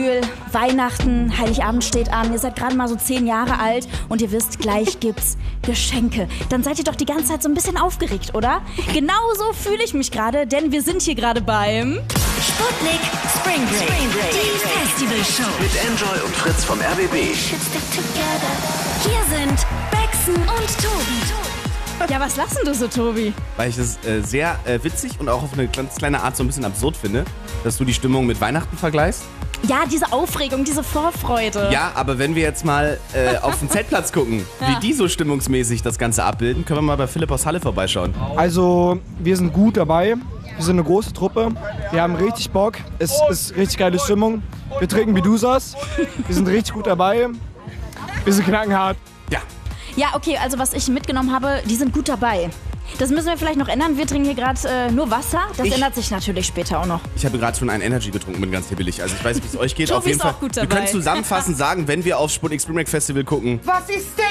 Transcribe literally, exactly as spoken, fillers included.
Gefühl, Weihnachten, Heiligabend steht an, ihr seid gerade mal so zehn Jahre alt und ihr wisst, gleich gibt's Geschenke. Dann seid ihr doch die ganze Zeit so ein bisschen aufgeregt, oder? Genauso fühle ich mich gerade, denn wir sind hier gerade beim Sputnik Spring Break, Spring Break. Die Festivalshow mit Enjoy und Fritz vom R B B. Hier sind Bexen und Tobi. Ja, was lachst denn du so, Tobi? Weil ich das äh, sehr äh, witzig und auch auf eine ganz kleine Art so ein bisschen absurd finde, dass du die Stimmung mit Weihnachten vergleichst. Ja, diese Aufregung, diese Vorfreude. Ja, aber wenn wir jetzt mal äh, auf den Zeltplatz gucken, Ja. wie die so stimmungsmäßig das Ganze abbilden, können wir mal bei Philipp aus Halle vorbeischauen. Also, wir sind gut dabei. Wir sind eine große Truppe. Wir haben richtig Bock. Es ist richtig geile Stimmung. Wir trinken Bedusas. Wir sind richtig gut dabei. Wir sind knackenhart. Ja, Ja, okay, also was ich mitgenommen habe, die sind gut dabei. Das müssen wir vielleicht noch ändern. Wir trinken hier gerade äh, nur Wasser. Das Ich- ändert sich natürlich später auch noch. ich habe gerade schon einen Energy getrunken, bin ganz hibbelig. Also ich weiß nicht, wie es euch geht. Tobi Auf jeden ist Fall. auch gut Wir dabei. können zusammenfassend sagen, wenn wir aufs Sputnik Spring Break Festival gucken, Was ist denn